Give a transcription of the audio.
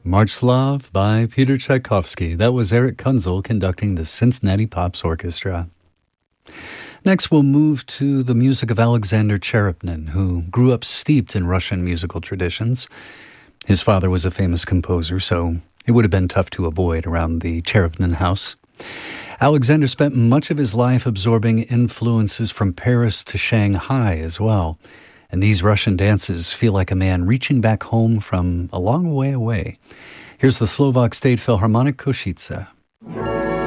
March by Peter Tchaikovsky. That was Eric Kunzel conducting the Cincinnati Pops Orchestra. Next, we'll move to the music of Alexander Cherepnin, who grew up steeped in Russian musical traditions. His father was a famous composer, so it would have been tough to avoid around the Cherepnin house. Alexander spent much of his life absorbing influences from Paris to Shanghai as well. And these Russian dances feel like a man reaching back home from a long way away. Here's the Slovak State Philharmonic Košice.